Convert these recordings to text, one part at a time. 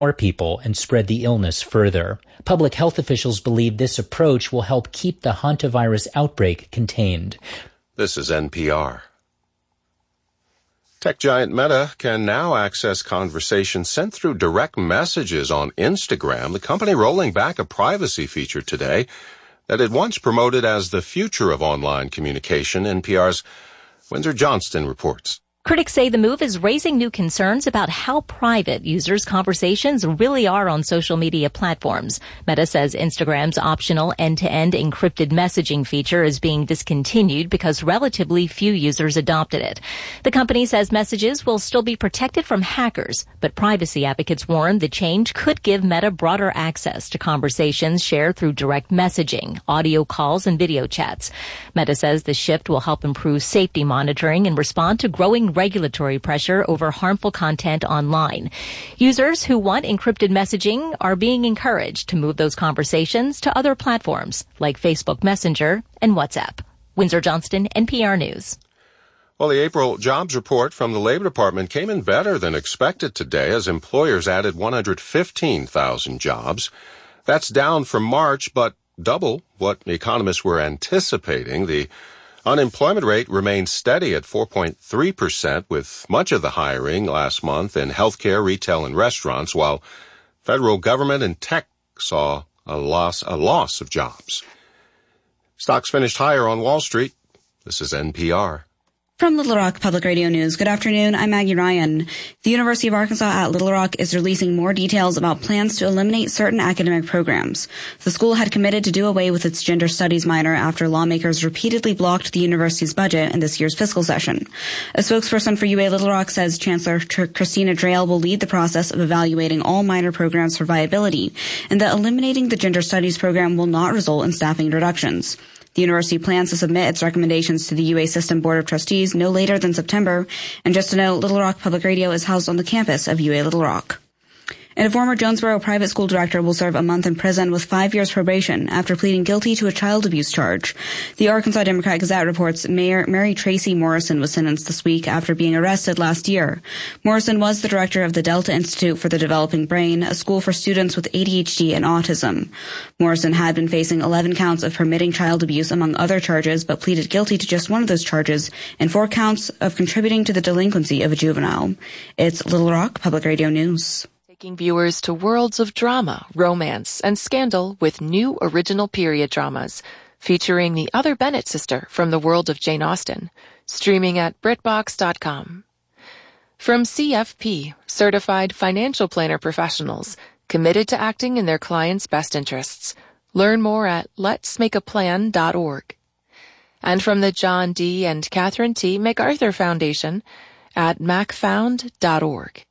more people and spread the illness further. Public health officials believe this approach will help keep the hantavirus outbreak contained. This is NPR. Tech giant Meta can now access conversations sent through direct messages on Instagram, the company rolling back a privacy feature today that it once promoted as the future of online communication. NPR's Windsor Johnston reports. Critics say the move is raising new concerns about how private users' conversations really are on social media platforms. Meta says Instagram's optional end-to-end encrypted messaging feature is being discontinued because relatively few users adopted it. The company says messages will still be protected from hackers, but privacy advocates warn the change could give Meta broader access to conversations shared through direct messaging, audio calls, and video chats. Meta says the shift will help improve safety monitoring and respond to growing regulatory pressure over harmful content online. Users who want encrypted messaging are being encouraged to move those conversations to other platforms like Facebook Messenger and WhatsApp. Windsor Johnston, NPR News. Well, the April jobs report from the Labor Department came in better than expected today as employers added 115,000 jobs. That's down from March, but double what economists were anticipating. The unemployment rate remained steady at 4.3%, with much of the hiring last month in healthcare, retail, and restaurants, while federal government and tech saw a loss of jobs. Stocks finished higher on Wall Street. This is NPR. From Little Rock Public Radio News, good afternoon. I'm Maggie Ryan. The University of Arkansas at Little Rock is releasing more details about plans to eliminate certain academic programs. The school had committed to do away with its gender studies minor after lawmakers repeatedly blocked the university's budget in this year's fiscal session. A spokesperson for UA Little Rock says Chancellor Christina Drayle will lead the process of evaluating all minor programs for viability, and that eliminating the gender studies program will not result in staffing reductions. The university plans to submit its recommendations to the UA System Board of Trustees no later than September. And just to note, Little Rock Public Radio is housed on the campus of UA Little Rock. And a former Jonesboro private school director will serve a month in prison with 5 years probation after pleading guilty to a child abuse charge. The Arkansas Democrat-Gazette reports Mary Tracy Morrison was sentenced this week after being arrested last year. Morrison was the director of the Delta Institute for the Developing Brain, a school for students with ADHD and autism. Morrison had been facing 11 counts of permitting child abuse among other charges, but pleaded guilty to just one of those charges and 4 counts of contributing to the delinquency of a juvenile. It's Little Rock Public Radio News. Taking viewers to worlds of drama, romance, and scandal with new original period dramas, featuring the other Bennett sister from the world of Jane Austen, streaming at BritBox.com. From CFP, certified financial planner professionals, committed to acting in their clients' best interests. Learn more at letsmakeaplan.org. And from the John D. and Catherine T. MacArthur Foundation at macfound.org.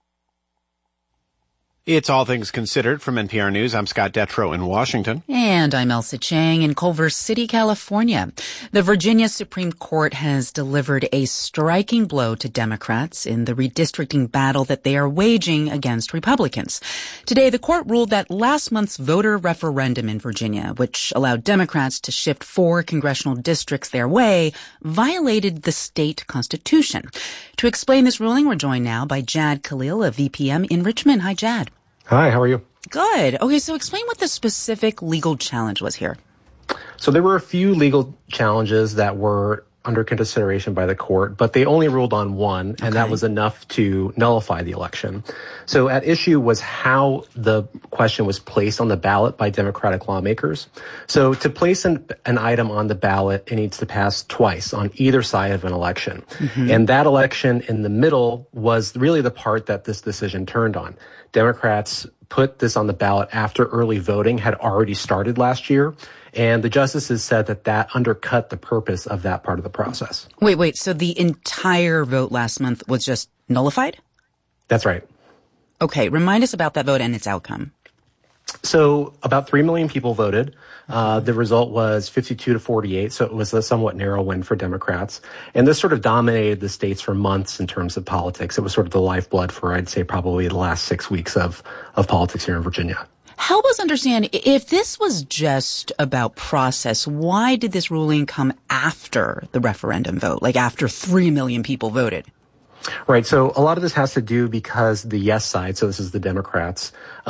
It's All Things Considered from NPR News. I'm Scott Detrow in Washington. And I'm Elsa Chang in Culver City, California. The Virginia Supreme Court has delivered a striking blow to Democrats in the redistricting battle that they are waging against Republicans. Today, the court ruled that last month's voter referendum in Virginia, which allowed Democrats to shift 4 congressional districts their way, violated the state constitution. To explain this ruling, we're joined now by Jad Khalil of VPM in Richmond. Hi, Jad. Hi, how are you? Good. Okay, so explain what the specific legal challenge was here. So there were a few legal challenges that were under consideration by the court, but they only ruled on one, and that was enough to nullify the election. So at issue was how the question was placed on the ballot by Democratic lawmakers. So to place an item on the ballot, it needs to pass twice on either side of an election. Mm-hmm. And that election in the middle was really the part that this decision turned on. Democrats put this on the ballot after early voting had already started last year. And the justices said that that undercut the purpose of that part of the process. Wait. So the entire vote last month was just nullified? That's right. Okay. Remind us about that vote and its outcome. So about 3 million people voted. The result was 52 to 48. So it was a somewhat narrow win for Democrats. And this sort of dominated the states for months in terms of politics. It was sort of the lifeblood for, I'd say, probably the last 6 weeks of politics here in Virginia. Help us understand, if this was just about process, why did this ruling come after the referendum vote, like after 3 million people voted? Right. So a lot of this has to do because the yes side, so this is the Democrats,